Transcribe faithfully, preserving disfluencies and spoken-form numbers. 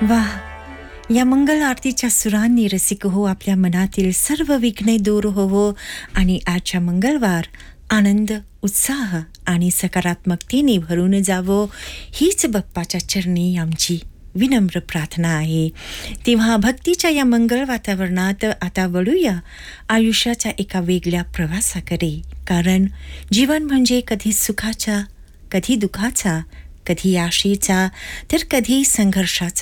वाह! या मंगल आरतीच्या सुरांनी रसिक हो, आपल्या मनातील सर्व विघ्ने दूर होवो आणि आजच्या मंगळवार आनंद, उत्साह आणि सकारात्मकतेने भरून जावो, हीच बाप्पाच्या चरणी आमची विनम्र प्रार्थना आहे. तेव्हा भक्तीच्या या मंगल वातावरणात आता वळूया आयुष्याच्या एका वेगळ्या प्रवासाकडे. कारण जीवन म्हणजे कधी सुखाचा, कधी दुःखाचा, कधी आशेचा, तर कधी संघर्षाचा